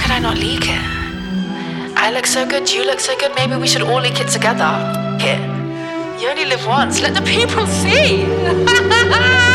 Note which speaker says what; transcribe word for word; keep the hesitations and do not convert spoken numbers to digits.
Speaker 1: could I not leak it? I look so good, you look so good, maybe we should all leak it together. Here. You only live once, let the people see.